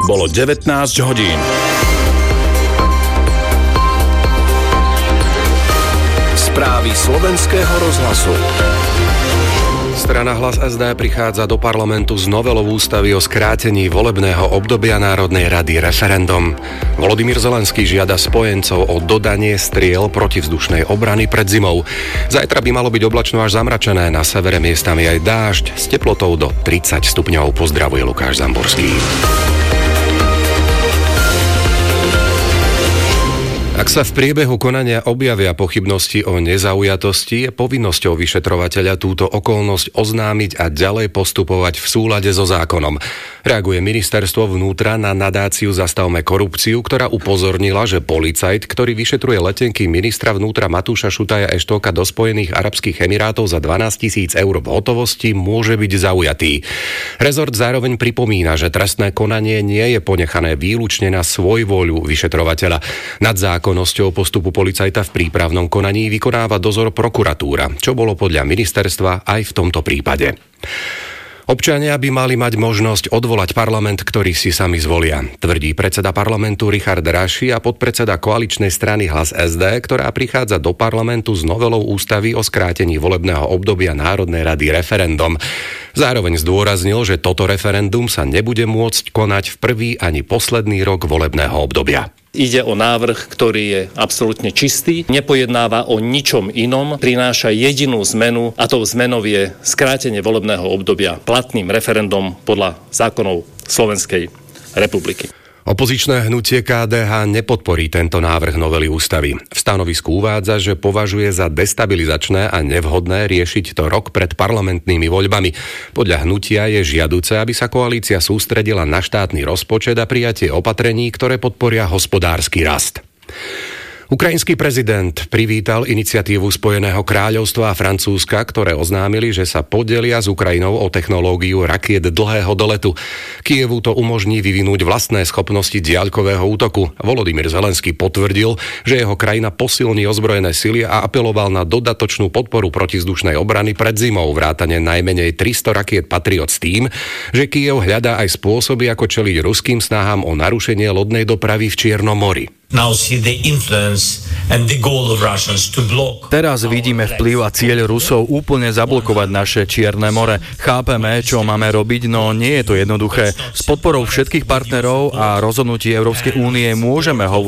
Bolo 19 hodín. Správy slovenského rozhlasu. Strana Hlas SD prichádza do parlamentu s novelou ústavy o skrátení volebného obdobia Národnej rady referendum. Volodymyr Zelenský žiada spojencov o dodanie striel protivzdušnej obrany pred zimou. Zajtra by malo byť oblačno až zamračené, na severe miestami aj dážď, s teplotou do 30 stupňov. Pozdravuje Lukáš Zamborský. Ak sa v priebehu konania objavia pochybnosti o nezaujatosti, je povinnosťou vyšetrovateľa túto okolnosť oznámiť a ďalej postupovať v súlade so zákonom. Reaguje ministerstvo vnútra na nadáciu Zastavme korupciu, ktorá upozornila, že policajt, ktorý vyšetruje letenky ministra vnútra Matúša Šutaja Eštóka do Spojených arabských emirátov za 12 000 eur v hotovosti, môže byť zaujatý. Rezort zároveň pripomína, že trestné konanie nie je ponechané výlučne na svojvoľu vyšetrovateľa. Nad zákonnosťou postupu policajta v prípravnom konaní vykonáva dozor prokuratúra, čo bolo podľa ministerstva aj v tomto prípade. Občania by mali mať možnosť odvolať parlament, ktorý si sami zvolia, tvrdí predseda parlamentu Richard Raši a podpredseda koaličnej strany Hlas SD, ktorá prichádza do parlamentu s novelou ústavy o skrátení volebného obdobia Národnej rady referendum. Zároveň zdôraznil, že toto referendum sa nebude môcť konať v prvý ani posledný rok volebného obdobia. Ide o návrh, ktorý je absolútne čistý, nepojednáva o ničom inom, prináša jedinú zmenu a tou zmenou je skrátenie volebného obdobia platným referendum podľa zákonov Slovenskej republiky. Opozičné hnutie KDH nepodporí tento návrh novely ústavy. V stanovisku uvádza, že považuje za destabilizačné a nevhodné riešiť to rok pred parlamentnými voľbami. Podľa hnutia je žiaduce, aby sa koalícia sústredila na štátny rozpočet a prijatie opatrení, ktoré podporia hospodársky rast. Ukrajinský prezident privítal iniciatívu Spojeného kráľovstva a Francúzska, ktoré oznámili, že sa podelia s Ukrajinou o technológiu rakiet dlhého doletu. Kyjevu to umožní vyvinúť vlastné schopnosti diaľkového útoku. Volodymyr Zelenský potvrdil, že jeho krajina posilní ozbrojené sily a apeloval na dodatočnú podporu protivzdušnej obrany pred zimou, vrátane najmenej 300 rakiet Patriot s tým, že Kyjev hľadá aj spôsoby, ako čeliť ruským snahám o narušenie lodnej dopravy v Čiernom mori. Teraz vidíme vplyv a cieľ Rusov úplne zablokovať naše Čierne more. Chápeme, čo máme robiť, no nie je to jednoduché. S podporou všetkých partnerov a rozhodnutí Európskej únie môžeme hovoriť